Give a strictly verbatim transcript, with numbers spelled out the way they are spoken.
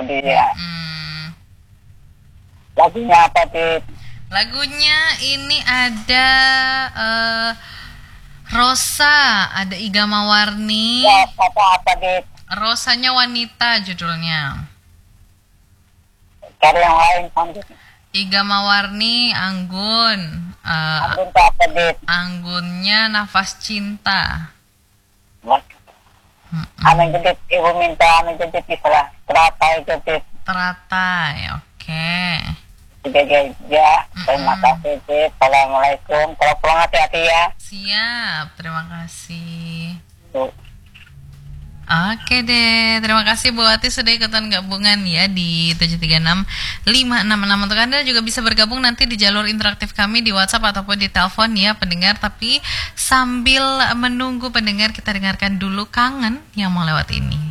dia. Hmm. Lagunya apa, Dit? Lagunya ini ada uh, Rosa, ada Iga Mawarni. Ya, apa-apa, Dit? Rosanya Wanita judulnya. Cari yang lain, Dit. Iga Mawarni, Anggun. Uh, Anggun itu apa, Dit? Anggunnya Nafas Cinta. Anu jedit, ibu minta anu jedit istilah teratai jedit. Teratai, oke. Okay. Jaga-jaga, terima kasih, Dit. Assalamualaikum. Kalau pulang hati-hati ya. Siap, terima kasih. Tuh. Oke deh, terima kasih Bu Wati sudah ikutan gabungan ya di tujuh tiga enam lima enam enam. Untuk Anda juga bisa bergabung nanti di jalur interaktif kami di WhatsApp ataupun di telepon ya pendengar. Tapi sambil menunggu pendengar, kita dengarkan dulu Kangen yang mau lewat ini.